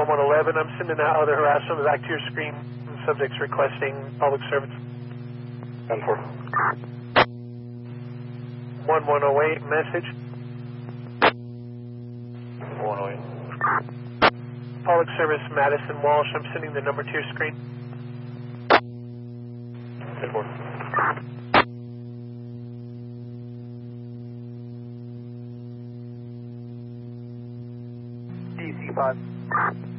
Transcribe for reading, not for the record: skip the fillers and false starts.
1111. I'm sending out other harassment back to your screen. Subjects requesting public service. 10-4. 1108, message. 108. Public service, Madison Walsh. I'm sending the number to your screen. 10-4. DC 5.